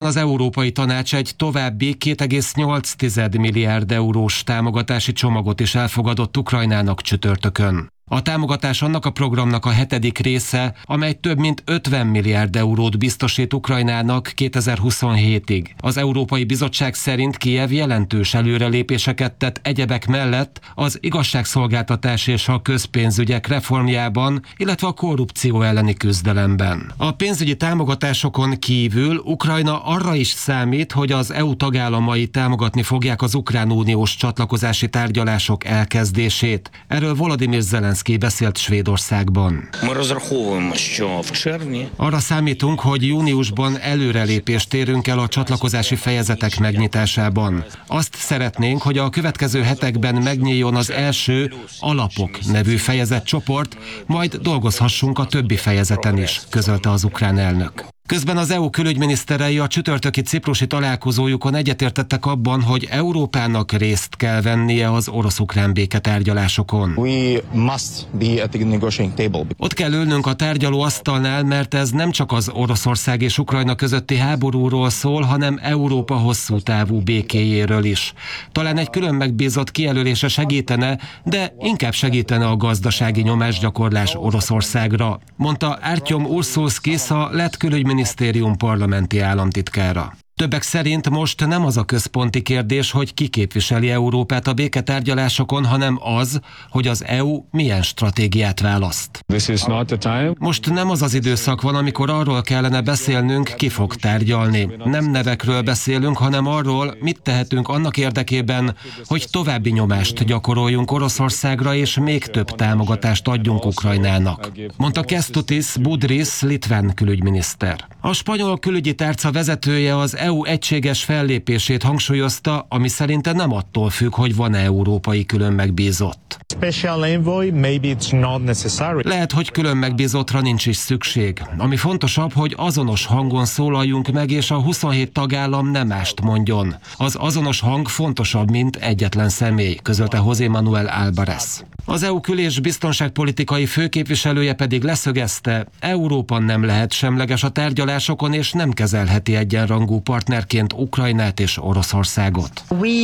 az Európai Tanács egy további 2,8 milliárd eurós támogatási csomagot is elfogadott Ukrajnának csütörtökön. A támogatás annak a programnak a 7. része, amely több mint 50 milliárd eurót biztosít Ukrajnának 2027-ig. Az Európai Bizottság szerint Kijev jelentős előrelépéseket tett egyebek mellett az igazságszolgáltatás és a közpénzügyek reformjában, illetve a korrupció elleni küzdelemben. A pénzügyi támogatásokon kívül Ukrajna arra is számít, hogy az EU tagállamai támogatni fogják az ukrán uniós csatlakozási tárgyalások elkezdését. Erről Volodymyr Zelenszky beszélt Svédországban. Arra számítunk, hogy júniusban előrelépést érünk el a csatlakozási fejezetek megnyitásában. Azt szeretnénk, hogy a következő hetekben megnyíljon az első Alapok nevű fejezetcsoport, majd dolgozhassunk a többi fejezeten is, közölte az ukrán elnök. Közben az EU külügyminiszterei a csütörtöki ciprusi találkozójukon egyetértettek abban, hogy Európának részt kell vennie az orosz-ukrán béketárgyalásokon. Ott kell ülnünk a tárgyalóasztalnál, mert ez nem csak az Oroszország és Ukrajna közötti háborúról szól, hanem Európa hosszú távú békéjéről is. Talán egy külön megbízott kijelölése segítene, de inkább segítene a gazdasági nyomásgyakorlás Oroszországra, mondta Artyom Urszulszkis, a lett külügyminisztérium parlamenti államtitkára. Többek szerint most nem az a központi kérdés, hogy ki képviseli Európát a béketárgyalásokon, hanem az, hogy az EU milyen stratégiát választ. Most nem az az időszak van, amikor arról kellene beszélnünk, ki fog tárgyalni. Nem nevekről beszélünk, hanem arról, mit tehetünk annak érdekében, hogy további nyomást gyakoroljunk Oroszországra, és még több támogatást adjunk Ukrajnának, mondta Kęstutis Budrys litván külügyminiszter. A spanyol külügyi tárca vezetője az EU egységes fellépését hangsúlyozta, ami szerinte nem attól függ, hogy van-e európai külön megbízott. Lehet, hogy külön megbízottra nincs is szükség. Ami fontosabb, hogy azonos hangon szólaljunk meg, és a 27 tagállam nem mást mondjon. Az azonos hang fontosabb, mint egyetlen személy, közölte José Manuel Álvarez. Az EU kül- és biztonságpolitikai főképviselője pedig leszögezte, Európa nem lehet semleges a tárgyalásokon, és nem kezelheti egyenrangú partnerként Ukrajnát és Oroszországot.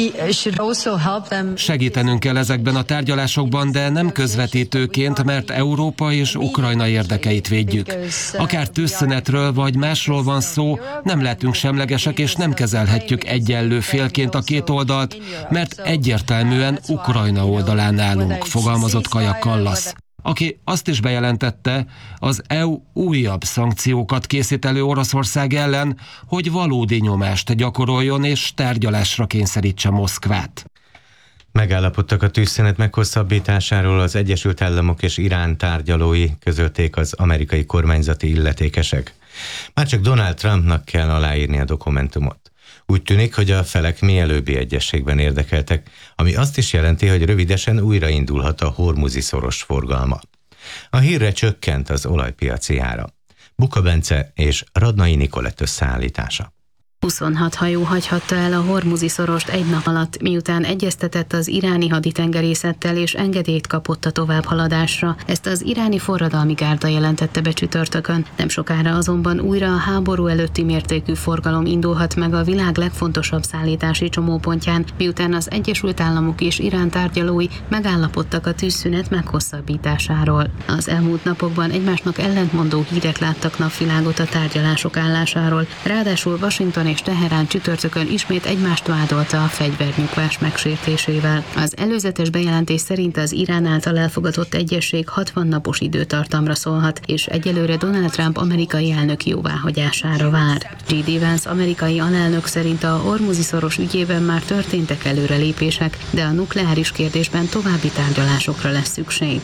Segítenünk kell ezekben a tárgyalásokban, de nem közvetítőként, mert Európa és Ukrajna érdekeit védjük. Akár tűzszünetről vagy másról van szó, nem lehetünk semlegesek, és nem kezelhetjük egyenlő félként a két oldalt, mert egyértelműen Ukrajna oldalán állunk, fogalmazott Kaja Kallas, aki azt is bejelentette, az EU újabb szankciókat készít elő Oroszország ellen, hogy valódi nyomást gyakoroljon és tárgyalásra kényszerítse Moszkvát. Megállapodtak a tűzszünet meghosszabbításáról, az Egyesült Államok és Irán tárgyalói, közölték az amerikai kormányzati illetékesek. Már csak Donald Trumpnak kell aláírni a dokumentumot. Úgy tűnik, hogy a felek mielőbbi egyezségben érdekeltek, ami azt is jelenti, hogy rövidesen újraindulhat a Hormuzi szoros forgalma. A hírre csökkent az olajpiaci ára. Buka Bence és Radnai Nikolett összeállítása. 26 hajó hagyhatta el a Hormuzi szorost egy nap alatt, miután egyeztetett az iráni haditengerészettel és engedélyt kapott a továbbhaladásra. Ezt az iráni forradalmi gárda jelentette be csütörtökön. Nem sokára azonban újra a háború előtti mértékű forgalom indulhat meg a világ legfontosabb szállítási csomópontján, miután az Egyesült Államok és Irán tárgyalói megállapodtak a tűzszünet meghosszabbításáról. Az elmúlt napokban egymásnak ellentmondó hírek láttak napvilágot a tárgyalások állásáról. Ráadásul Washington és Teherán csütörtökön ismét egymást vádolta a fegyvernyugvás megsértésével. Az előzetes bejelentés szerint az Irán által elfogadott egyezség 60 napos időtartamra szólhat, és egyelőre Donald Trump amerikai elnök jóváhagyására vár. J.D. Vance amerikai alelnök szerint a Hormuzi szoros ügyében már történtek előrelépések, de a nukleáris kérdésben további tárgyalásokra lesz szükség.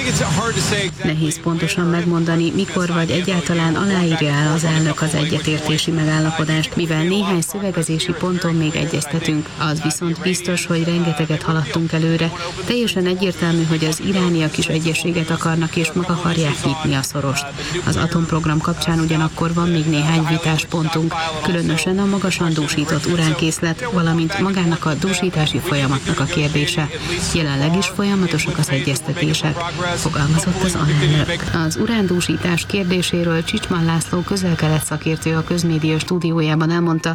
Nehéz pontosan megmondani, mikor vagy egyáltalán aláírja el az elnök az egyetértési megállapodást, mivel néhány szövegezési ponton még egyeztetünk. Az viszont biztos, hogy rengeteget haladtunk előre. Teljesen egyértelmű, hogy az irániak is egyességet akarnak és meg akarják nyitni a szorost. Az atomprogram kapcsán ugyanakkor van még néhány vitáspontunk, különösen a magasan dúsított uránkészlet, valamint magának a dúsítási folyamatnak a kérdése. Jelenleg is folyamatosak az egyeztetések, fogalmazott az alelnök. Az urándúsítás kérdéséről Csicsman László közel-kelet szakértő a Közmédia stúdiójában elmondta,